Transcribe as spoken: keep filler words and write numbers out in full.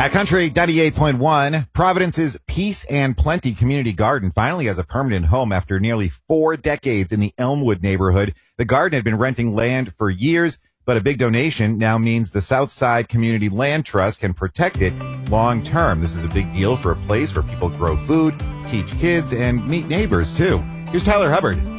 At Country ninety-eight point one, Providence's Peace and Plenty Community Garden finally has a permanent home after nearly four decades in the Elmwood neighborhood. The garden had been renting land for years, but a big donation now means the Southside Community Land Trust can protect it long term. This is a big deal for a place where people grow food, teach kids, and meet neighbors, too. Here's Tyler Hubbard.